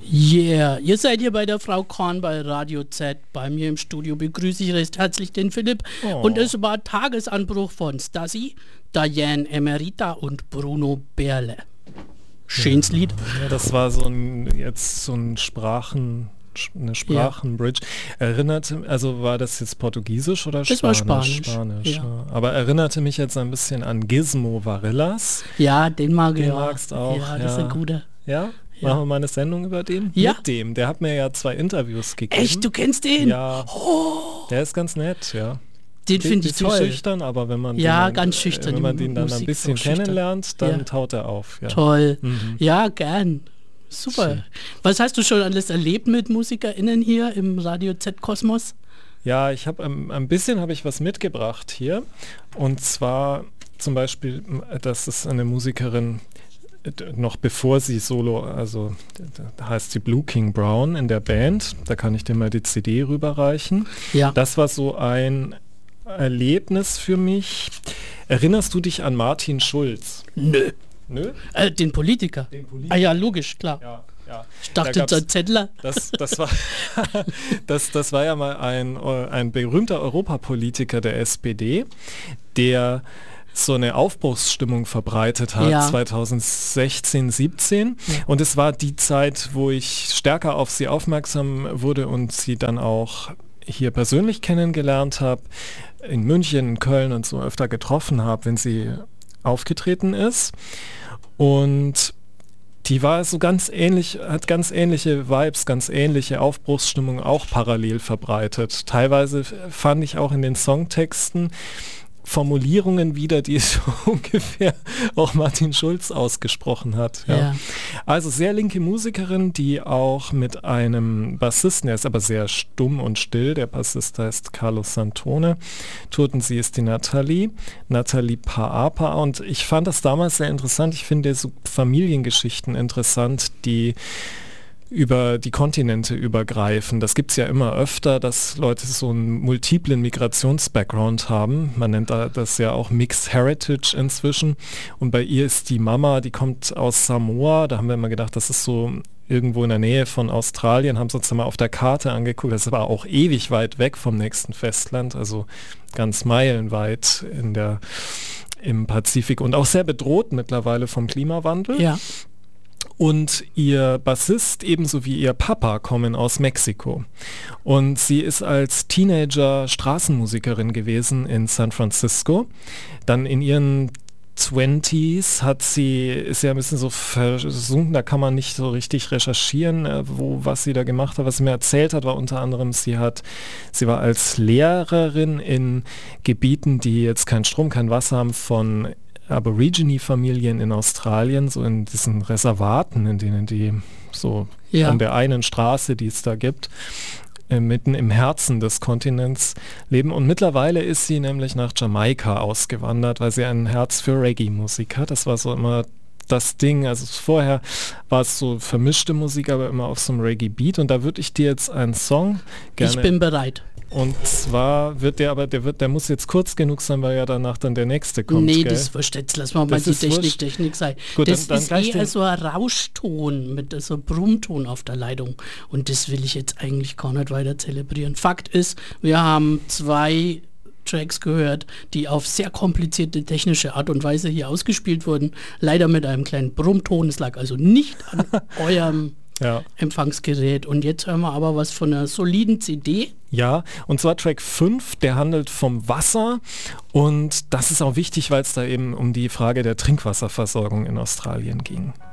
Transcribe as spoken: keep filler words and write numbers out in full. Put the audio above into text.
Yeah, ihr seid hier bei der Frau Korn bei Radio Z. Bei mir im Studio begrüße ich recht herzlich den Philipp. Oh. Und es war Tagesanbruch von Stasi, Diane Emerita und Bruno Berle. Schönes ja, Lied. Ja, das war so ein, jetzt so ein Sprachen... eine Sprachenbridge. Ja. Erinnerte, also war das jetzt Portugiesisch oder das Spanisch? Das war Spanisch. Spanisch ja. Ja. Aber erinnerte mich jetzt ein bisschen an Gizmo Varillas. Ja, den mag ich Den auch. magst auch. Ja, das ja. ist ein guter. Ja? Ja. Machen wir mal eine Sendung über den? Ja. Mit dem. Der hat mir ja zwei Interviews gegeben. Echt? Du kennst den? Ja. Oh. Der ist ganz nett, ja. Den finde ich toll. Schüchtern, aber wenn man ja, den, ganz schüchtern. Wenn man den dann ein bisschen kennenlernt, dann ja. taut er auf. Ja. Toll. Mhm. Ja, gern. Super. Schön. Was hast du schon alles erlebt mit MusikerInnen hier im Radio Z-Kosmos? Ja, ich habe ähm, ein bisschen habe ich was mitgebracht hier. Und zwar zum Beispiel, das ist eine Musikerin, noch bevor sie solo, also da heißt sie Blue King Brown in der Band. Da kann ich dir mal die C D rüberreichen. Ja. Das war so ein Erlebnis für mich. Erinnerst du dich an Martin Schulz? Nö. Nö? Äh, den Politiker. Den Politiker. Ah ja, logisch, klar. Ja, ja. Ich dachte, da Zettler. Das, das, war, das, das war ja mal ein, ein berühmter Europapolitiker der S P D, der so eine Aufbruchsstimmung verbreitet hat, ja. zweitausendsechzehn, siebzehn. Ja. Und es war die Zeit, wo ich stärker auf sie aufmerksam wurde und sie dann auch hier persönlich kennengelernt habe, in München, in Köln und so öfter getroffen habe, wenn sie aufgetreten ist. Und die war so ganz ähnlich, hat ganz ähnliche Vibes, ganz ähnliche Aufbruchsstimmung auch parallel verbreitet. Teilweise fand ich auch in den Songtexten Formulierungen wieder, die so ungefähr auch Martin Schulz ausgesprochen hat. Ja. Ja. Also sehr linke Musikerin, die auch mit einem Bassisten, der ist aber sehr stumm und still, der Bassist heißt Carlos Santone, tourten sie ist die Nathalie, Nathalie Paapa, und ich fand das damals sehr interessant. Ich finde so Familiengeschichten interessant, die über die Kontinente übergreifen. Das gibt es ja immer öfter, dass Leute so einen multiplen Migrations-Background haben. Man nennt das ja auch Mixed Heritage inzwischen. Und bei ihr ist die Mama, die kommt aus Samoa. Da haben wir immer gedacht, das ist so irgendwo in der Nähe von Australien, haben sie uns mal auf der Karte angeguckt. Das war auch ewig weit weg vom nächsten Festland, also ganz meilenweit in der, im Pazifik und auch sehr bedroht mittlerweile vom Klimawandel. Ja. Und ihr Bassist ebenso wie ihr Papa kommen aus Mexiko. Und sie ist als Teenager Straßenmusikerin gewesen in San Francisco. Dann in ihren zwanziger hat sie, ist ja ein bisschen so versunken, da kann man nicht so richtig recherchieren, wo, was sie da gemacht hat. Was sie mir erzählt hat, war unter anderem, sie hat, sie war als Lehrerin in Gebieten, die jetzt kein Strom, kein Wasser haben, von Aborigine-Familien in Australien, so in diesen Reservaten, in denen die so ja. an der einen Straße, die es da gibt, äh, mitten im Herzen des Kontinents leben. Und mittlerweile ist sie nämlich nach Jamaika ausgewandert, weil sie ein Herz für Reggae-Musik hat. Das war so immer das Ding, also vorher war es so vermischte Musik, aber immer auf so einem Reggae-Beat. Und da würde ich dir jetzt einen Song gerne... Ich bin bereit. Und zwar wird der aber, der wird, der muss jetzt kurz genug sein, weil ja danach dann der nächste kommt. Nee, gell? das ist wurscht, jetzt lass mal mal die Technik, Technik sein. Gut, das dann, dann ist eher so ein Rauschton mit so einem Brummton auf der Leitung. Und das will ich jetzt eigentlich gar nicht weiter zelebrieren. Fakt ist, wir haben zwei Tracks gehört, die auf sehr komplizierte technische Art und Weise hier ausgespielt wurden. Leider mit einem kleinen Brummton. Es lag also nicht an eurem ja. Empfangsgerät. Und jetzt hören wir aber was von einer soliden C D. Ja, und zwar Track fünf, der handelt vom Wasser, und das ist auch wichtig, weil es da eben um die Frage der Trinkwasserversorgung in Australien ging.